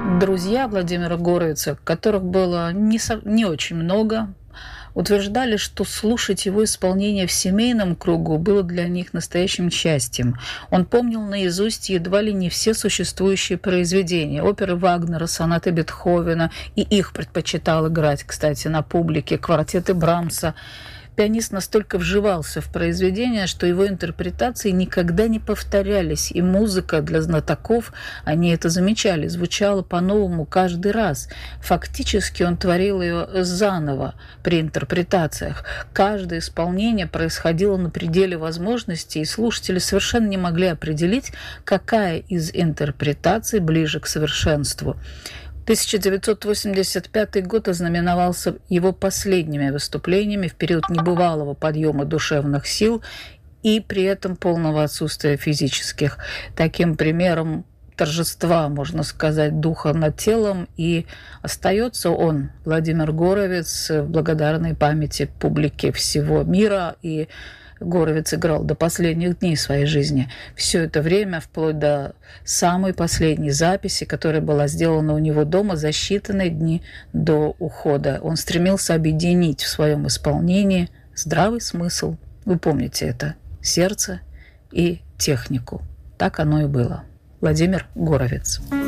Друзья Владимира Горовица, которых было не очень много, утверждали, что слушать его исполнение в семейном кругу было для них настоящим счастьем. Он помнил наизусть едва ли не все существующие произведения, оперы Вагнера, сонаты Бетховена, и их предпочитал играть, кстати, на публике, квартеты Брамса. Пианист настолько вживался в произведение, что его интерпретации никогда не повторялись, и музыка для знатоков, они это замечали, звучала по-новому каждый раз. Фактически он творил ее заново при интерпретациях. Каждое исполнение происходило на пределе возможностей, и слушатели совершенно не могли определить, какая из интерпретаций ближе к совершенству. 1985 год ознаменовался его последними выступлениями в период небывалого подъема душевных сил и при этом полного отсутствия физических. Таким примером торжества, можно сказать, духа над телом, и остается он, Владимир Горовиц, в благодарной памяти публики всего мира. И Горовиц играл до последних дней своей жизни. Все это время, вплоть до самой последней записи, которая была сделана у него дома за считанные дни до ухода. Он стремился объединить в своем исполнении здравый смысл, вы помните это, сердце и технику. Так оно и было. Владимир Горовиц.